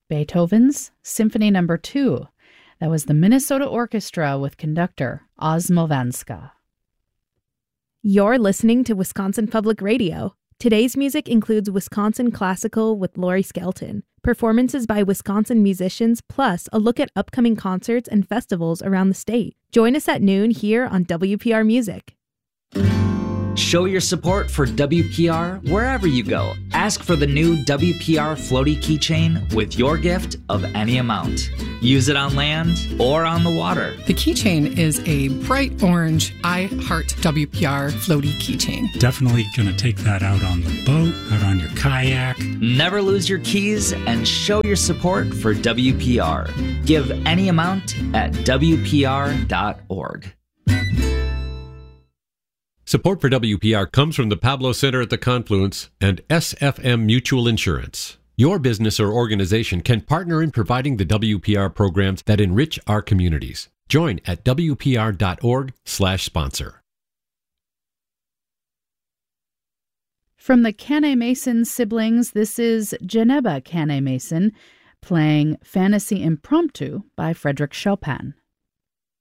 Beethoven's Symphony No. 2. That was the Minnesota Orchestra with conductor Oz Milvanska. You're listening to Wisconsin Public Radio. Today's music includes Wisconsin Classical with Lori Skelton, performances by Wisconsin musicians, plus a look at upcoming concerts and festivals around the state. Join us at noon here on WPR Music. Show your support for WPR wherever you go. Ask for the new WPR floaty keychain with your gift of any amount. Use it on land or on the water. The keychain is a bright orange I Heart WPR floaty keychain. Definitely going to take that out on the boat, out on your kayak. Never lose your keys and show your support for WPR. Give any amount at WPR.org. Support for WPR comes from the Pablo Center at the Confluence and SFM Mutual Insurance. Your business or organization can partner in providing the WPR programs that enrich our communities. Join at WPR.org/sponsor. From the Canay-Mason siblings, this is Geneba Canay-Mason playing Fantasy Impromptu by Frédéric Chopin.